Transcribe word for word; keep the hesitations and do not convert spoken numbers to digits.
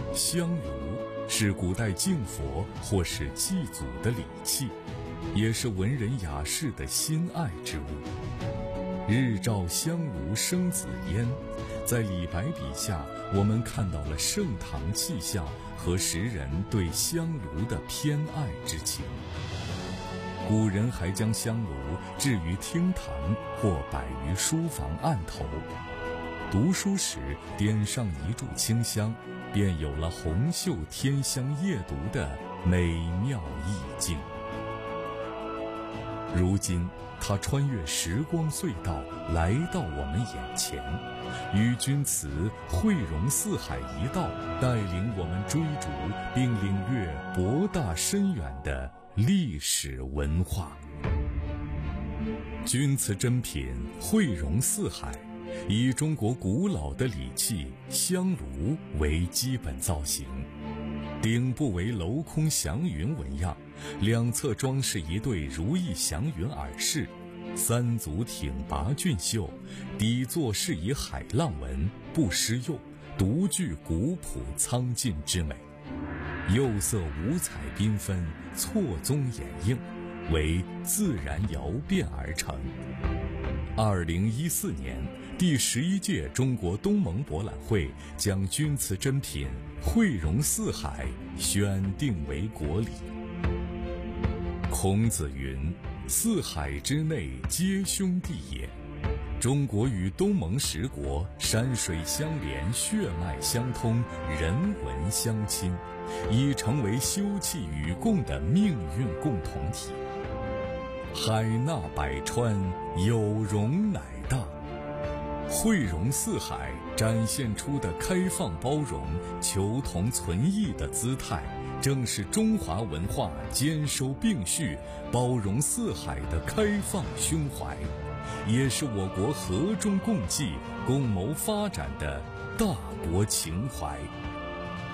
香炉是古代敬佛或是祭祖的礼器，也是文人雅士的心爱之物。日照香炉生紫烟，在李白笔下，我们看到了盛唐气象和时人对香炉的偏爱之情。古人还将香炉置于厅堂或摆于书房案头，读书时点上一炷清香，便有了红袖添香夜读的美妙意境。如今它穿越时光隧道来到我们眼前，与君词汇融四海一道，带领我们追逐并领略博大深远的历史文化。钧瓷珍品汇融四海，以中国古老的礼器香炉为基本造型，顶部为镂空祥云纹样，两侧装饰一对如意祥云耳饰，三足挺拔俊秀，底座是以海浪纹，不施釉，独具古朴苍劲之美。釉色五彩缤纷，错综掩映，为自然窑变而成。二零一四年，第十一届中国东盟博览会将钧瓷珍品汇融四海选定为国礼。孔子云：“四海之内皆兄弟也。”中国与东盟十国山水相连，血脉相通，人文相亲，已成为休戚与共的命运共同体。海纳百川，有容乃大。汇融四海展现出的开放包容、求同存异的姿态，正是中华文化兼收并蓄、包容四海的开放胸怀，也是我国和衷共济、共谋发展的大国情怀。